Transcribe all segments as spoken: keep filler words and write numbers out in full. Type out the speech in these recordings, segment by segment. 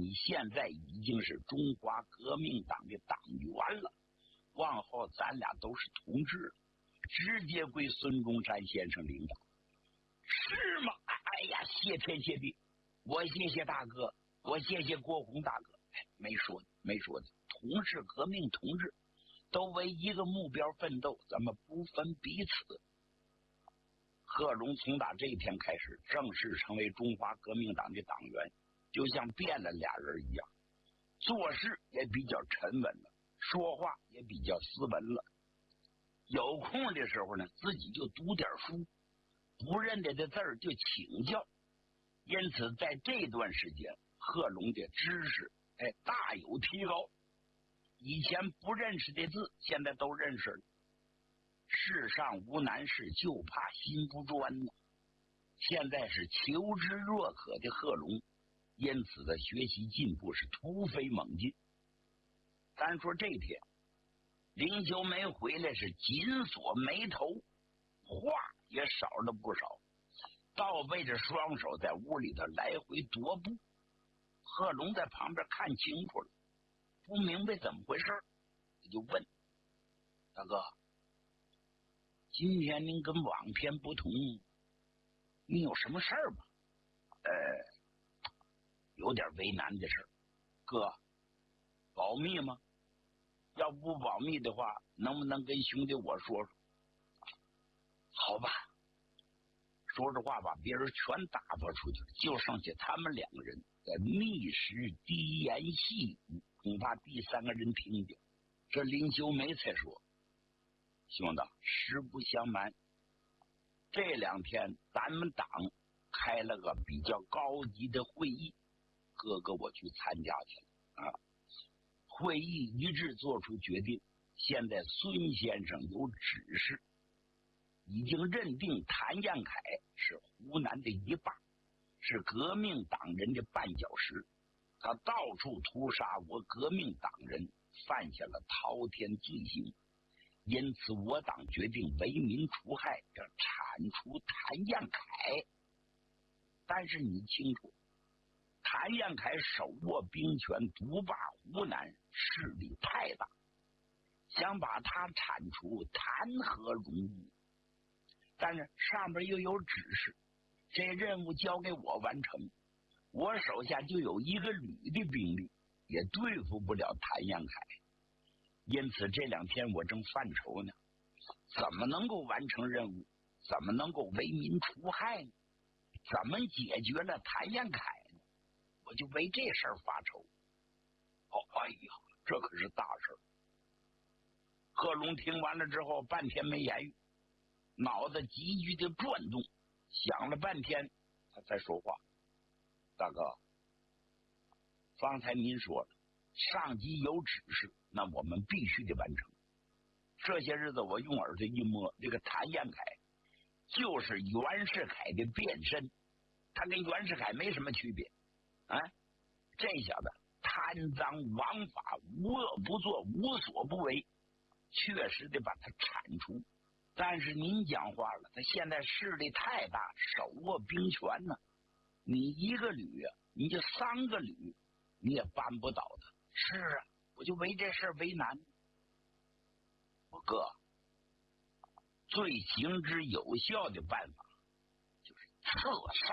你现在已经是中华革命党的党员了，往后咱俩都是同志了，直接归孙中山先生领导。是吗？哎呀，谢天谢地，我谢谢大哥，我谢谢郭洪大哥。哎，没说没说的，同志革命同志都为一个目标奋斗，咱们不分彼此。贺龙从打这一天开始正式成为中华革命党的党员，就像变了俩人一样，做事也比较沉稳了，说话也比较斯文了。有空的时候呢，自己就读点书，不认得的字儿就请教。因此在这段时间，贺龙的知识哎大有提高，以前不认识的字现在都认识了。世上无难事，就怕心不专呢。现在是求知若渴的贺龙，因此的学习进步是突飞猛进。咱说这天林秋梅回来是紧锁眉头，话也少了不少，倒背着双手在屋里头来回踱步。贺龙在旁边看清楚了，不明白怎么回事，就问大哥，今天您跟往天不同，你有什么事儿吗？呃，有点为难的事儿。哥，保密吗？要不保密的话，能不能跟兄弟我说说？好吧，说着话把别人全打发出去了，就剩下他们两个人在密室低言细语，恐怕第三个人听见。这林秀梅才说，兄弟，实不相瞒，这两天咱们党开了个比较高级的会议，哥哥我去参加去了啊。会议一致做出决定，现在孙先生有指示，已经认定谭彦凯是湖南的一霸，是革命党人的绊脚石，他到处屠杀我革命党人，犯下了滔天罪行。因此我党决定为民除害，要铲除谭彦凯。但是你清楚，谭彦凯手握兵权，独霸湖南，势力太大，想把他铲除谈何容易。但是上边又有指示，这任务交给我完成，我手下就有一个旅的兵力，也对付不了谭彦凯。因此这两天我正犯愁呢，怎么能够完成任务，怎么能够为民除害呢？怎么解决了谭彦凯呢？我就为这事儿发愁。哦，哎呀，这可是大事儿。贺龙听完了之后半天没言语，脑子急剧的转动，想了半天他才说话。大哥，方才您说了，上级有指示，那我们必须得完成。这些日子我用耳朵一摸，这个谭彦凯就是袁世凯的变身，他跟袁世凯没什么区别啊！这小子贪赃枉法，无恶不作，无所不为，确实得把他铲除。但是您讲话了，他现在势力太大，手握兵权呢，你一个旅啊，你就三个旅你也扳不倒他。是啊，我就为这事为难。我哥，最行之有效的办法就是刺杀。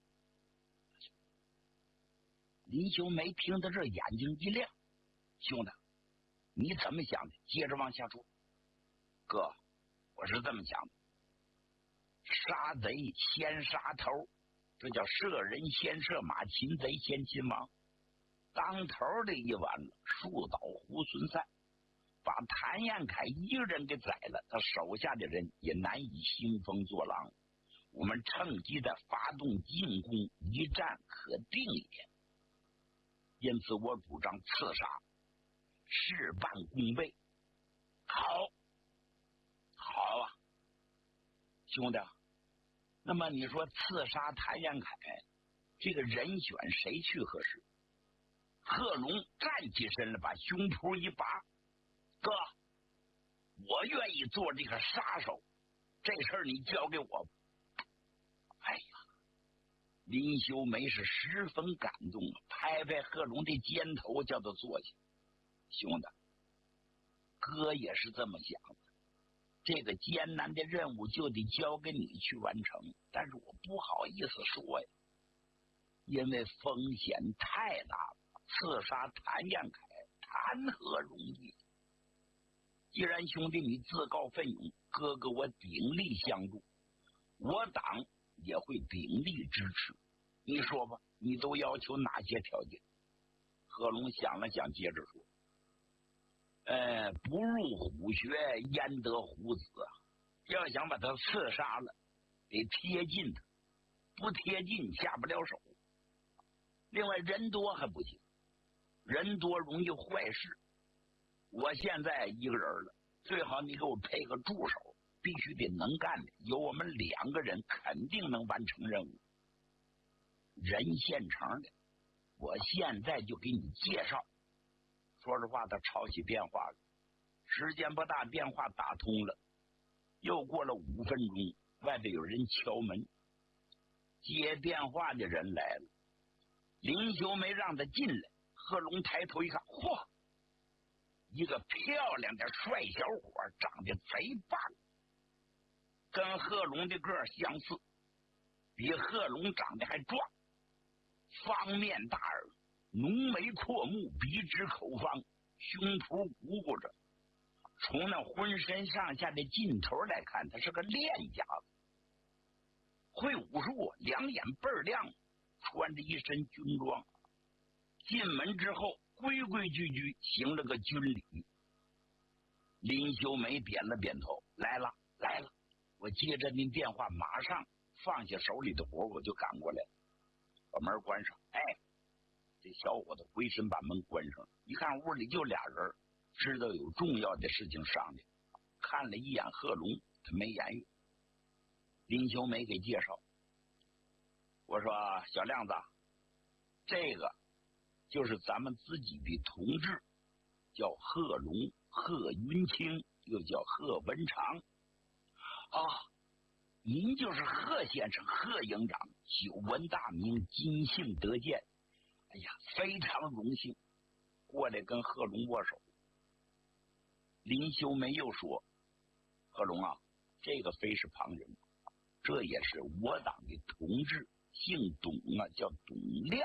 林秀梅听到这，眼睛一亮，兄弟，你怎么想的？接着往下说。哥，我是这么想的，杀贼先杀头，这叫射人先射马，擒贼先擒王。当头的一完了，树倒猢狲散，把谭彦凯一个人给宰了，他手下的人也难以兴风作浪。我们趁机的发动进攻，一战可定也。因此我主张刺杀，事半功倍。好，好啊，兄弟，那么你说刺杀谭彦凯，这个人选谁去合适？贺龙站起身来，把胸脯一拔，哥，我愿意做这个杀手，这事儿你交给我。哎呀， 林秀梅是十分感动，拍拍贺龙的肩头，叫他坐下。兄弟，哥也是这么想的，这个艰难的任务就得交给你去完成，但是我不好意思说呀，因为风险太大了。刺杀谭彦凯谈何容易？既然兄弟你自告奋勇，哥哥我鼎力相助，我党也会鼎力支持。你说吧，你都要求哪些条件？贺龙想了想，接着说：呃，不入虎穴，焉得虎子啊！要想把他刺杀了，得贴近他，不贴近下不了手。另外，人多还不行，人多容易坏事。我现在一个人了，最好你给我配个助手，必须得能干的，有我们两个人肯定能完成任务。人现成的，我现在就给你介绍。说实话，他抄起电话了，时间不大，电话打通了。又过了五分钟，外头有人敲门，接电话的人来了。林秀梅让他进来，贺龙抬头一看，嚯，一个漂亮的帅小伙，长得贼棒，跟贺龙的个儿相似，比贺龙长得还壮，方面大耳，浓眉阔目，鼻直口方，胸脯鼓鼓着。从那浑身上下的劲头来看，他是个练家子，会武术，两眼倍儿亮，穿着一身军装。进门之后，规规矩矩行了个军礼。林秀梅点了点头，来了来了，我接着您电话，马上放下手里的活，我就赶过来，把门关上。哎，这小伙子回身把门关上，一看屋里就俩人，知道有重要的事情商量，看了一眼贺龙，他没言语。林秀梅给介绍，我说小亮子，这个就是咱们自己的同志，叫贺龙，贺云清，又叫贺文长。啊，您就是贺先生，贺营长，久闻大名，今幸得见。哎呀，非常荣幸，过来跟贺龙握手。林秀梅又说，贺龙啊，这个非是旁人，这也是我党的同志，姓董啊，叫董亮。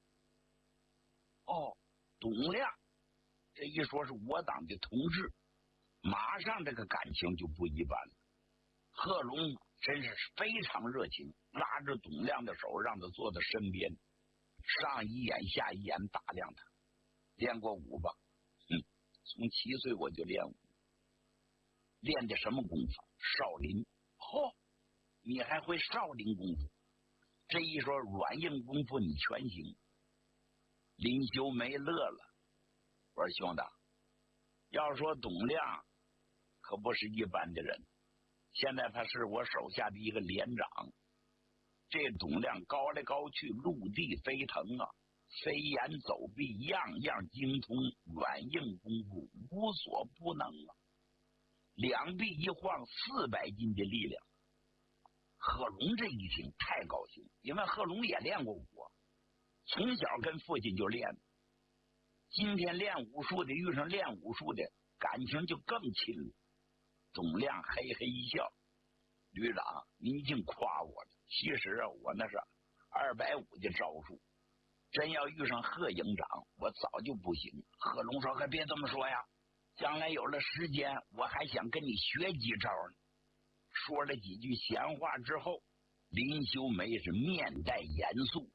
哦，董亮，这一说是我党的同志，马上这个感情就不一般了。贺龙真是非常热情，拉着董亮的手，让他坐在身边，上一眼下一眼打量他。练过武吧？嗯，从七岁我就练武，练的什么功夫？少林。嚯、哦，你还会少林功夫？这一说软硬功夫你全行。林秀梅乐了，我说兄弟，要说董亮可不是一般的人，现在他是我手下的一个连长。这董亮高来高去，陆地飞腾啊，飞檐走壁样样精通，软硬功夫无所不能啊。两臂一晃，四百斤的力量。贺龙这一听太高兴，因为贺龙也练过武，从小跟父亲就练。今天练武术的遇上练武术的，感情就更亲了。董亮嘿嘿一笑，旅长您净夸我了，其实啊，我那是二百五的招数，真要遇上贺营长，我早就不行。贺龙说可别这么说呀，将来有了时间，我还想跟你学几招呢。说了几句闲话之后，林秀梅是面带严肃。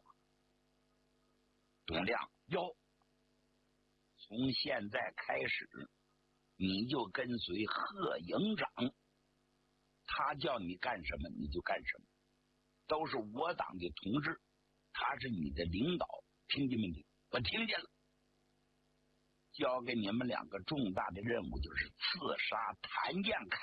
董亮，哟，从现在开始，你就跟随贺营长，他叫你干什么你就干什么，都是我党的同志，他是你的领导，听见没听？我听见了。交给你们两个重大的任务，就是刺杀谭彦凯。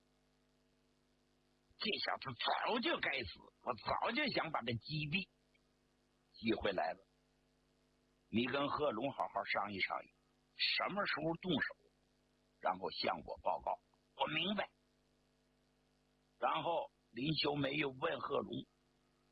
这小子早就该死，我早就想把他击毙。机会来了，你跟贺龙好好商议商议，什么时候动手，然后向我报告。我明白。然后林秀梅又问贺龙，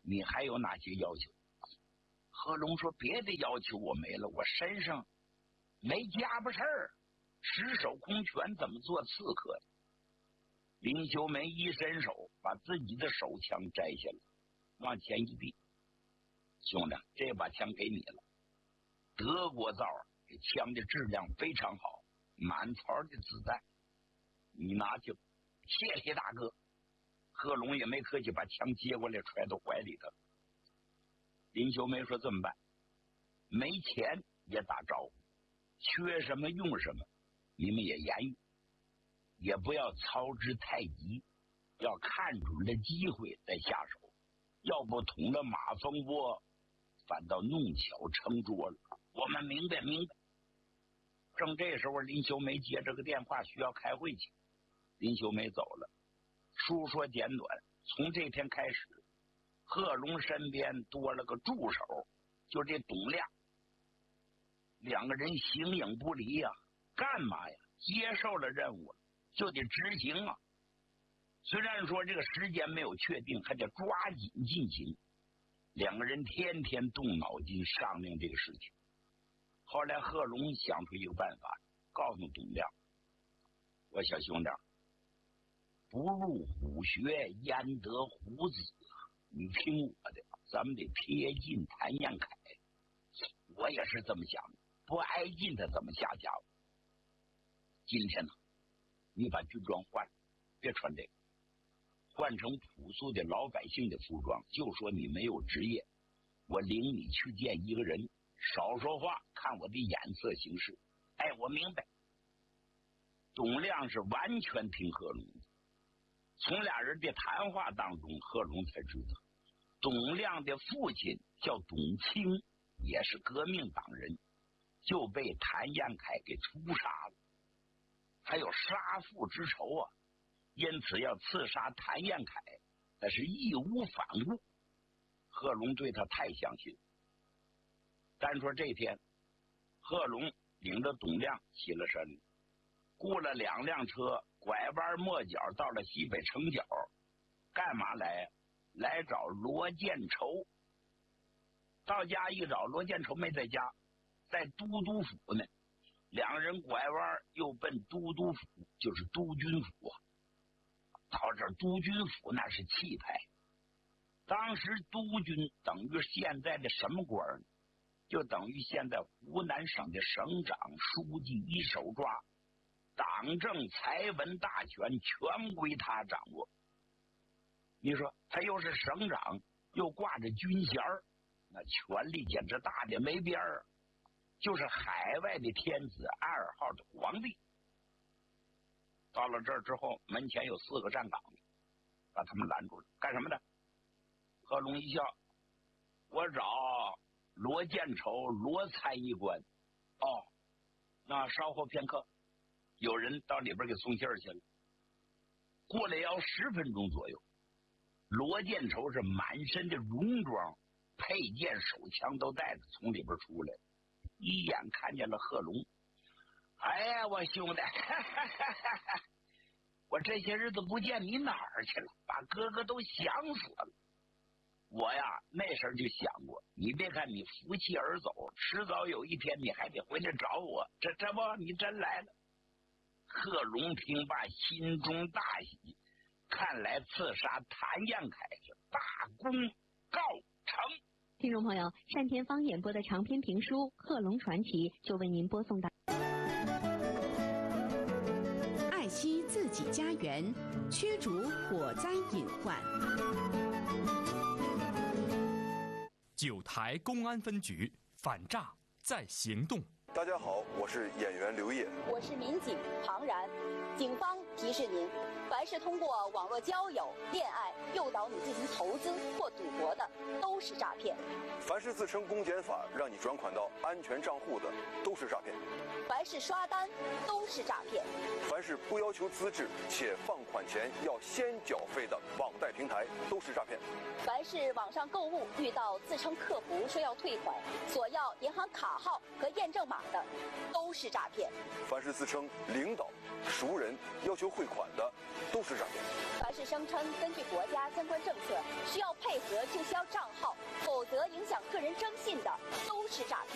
你还有哪些要求？贺龙说别的要求我没了，我身上没家伙事儿，赤手空拳怎么做刺客呀？林秀梅一伸手把自己的手枪摘下来，往前一递，兄弟，这把枪给你了，德国造，这枪的质量非常好，满槽的子弹，你拿去，谢谢大哥。贺龙也没客气，把枪接过来揣到怀里头。林秀梅说这么办，没钱也打招呼，缺什么用什么，你们也言语，也不要操之太急，要看准了机会再下手，要不捅了马蜂窝，反倒弄巧成拙了。我们明白明白。正这时候，林秀梅接这个电话，需要开会去。林秀梅走了。书说简短，从这天开始，贺龙身边多了个助手，就这董亮。两个人形影不离呀、啊，干嘛呀？接受了任务了，就得执行啊。虽然说这个时间没有确定，还得抓紧进行。两个人天天动脑筋商量这个事情。后来贺龙想出一个办法，告诉董亮：“我小兄弟，不入虎穴，焉得虎子？你听我的，咱们得贴近谭彦凯。我也是这么想的，不挨近他怎么下家伙？今天呢，你把军装换了，别穿这个，换成朴素的老百姓的服装，就说你没有职业。我领你去见一个人，少说话，看我的眼色行事。哎，我明白。”董亮是完全听贺龙的。从俩人的谈话当中，贺龙才知道，董亮的父亲叫董卿，也是革命党人，就被谭彦凯给诛杀了，还有杀父之仇啊，因此要刺杀谭彦凯，但是义无反顾。贺龙对他太相信。单说这天，贺龙领着董亮起了身，雇了两辆车，拐弯抹角到了西北城角，干嘛来？来找罗建筹。到家一找，罗建筹没在家，在都督府呢。两人拐弯又奔都督府，就是督军府啊。到这儿督军府那是气派，当时督军等于现在的什么官呢？就等于现在湖南省的省长、书记一手抓。党政财文大权全归他掌握。你说他又是省长，又挂着军衔儿，那权力简直大的没边儿，就是海外的天子，二号的皇帝。到了这儿之后，门前有四个站岗的，把他们拦住了，干什么的？贺龙一笑：“我找罗建筹，罗参议官。”哦，那稍后片刻。有人到里边给送信儿去了。过了要十分钟左右，罗建筹是满身的戎装，佩剑、手枪都带着，从里边出来，一眼看见了贺龙。哎呀，我兄弟，哈哈哈哈，我这些日子不见你哪儿去了？把哥哥都想死了。我呀，那时候就想过，你别看你负气而走，迟早有一天你还得回来找我。这这不，你真来了。贺龙听罢，心中大喜，看来刺杀谭彦凯是大功告成。 听众朋友，单田芳演播的长篇评书《贺龙传奇》就为您播送到。 爱惜自己家园，驱逐火灾隐患。 九台公安分局反诈在行动。 大家好，我是演员刘烨， 我是民警庞然。警方提示您，凡是通过网络交友、恋爱诱导你进行投资或赌博的，都是诈骗； 凡是自称公检法让你转款到安全账户的，都是诈骗； 凡是刷单，都是诈骗； 凡是不要求资质且放款前要先缴费的网贷平台，都是诈骗； 凡是网上购物遇到自称客服说要退款，索要银行行卡号和验证码的，都是诈骗。 凡是自称领导、熟人要求汇款的，都是诈骗。 凡是声称根据国家相关政策需要配合注销账号，否则影响个人征信的，都是诈骗。